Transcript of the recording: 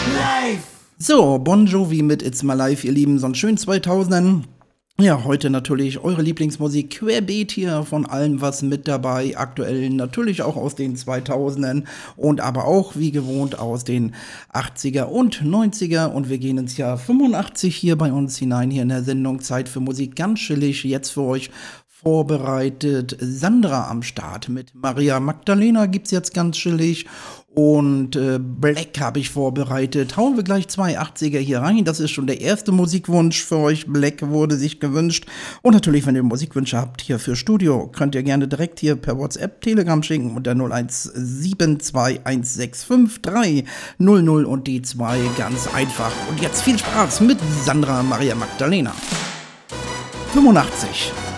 So, Bon Jovi mit It's My Life, ihr Lieben, so einen schönen 2000ern. Ja, heute natürlich eure Lieblingsmusik querbeet hier von allem was mit dabei, aktuell natürlich auch aus den 2000ern und aber auch wie gewohnt aus den 80er und 90er und wir gehen ins Jahr 85 hier bei uns hinein, hier in der Sendung Zeit für Musik, ganz chillig, jetzt für euch vorbereitet Sandra am Start mit Maria Magdalena gibt's jetzt ganz chillig und Black habe ich vorbereitet. Hauen wir gleich zwei 80er hier rein. Das ist schon der erste Musikwunsch für euch. Black wurde sich gewünscht. Und natürlich, wenn ihr Musikwünsche habt hier für Studio, könnt ihr gerne direkt hier per WhatsApp, Telegram schicken unter 0172165300 und die 2 ganz einfach. Und jetzt viel Spaß mit Sandra Maria Magdalena. 85.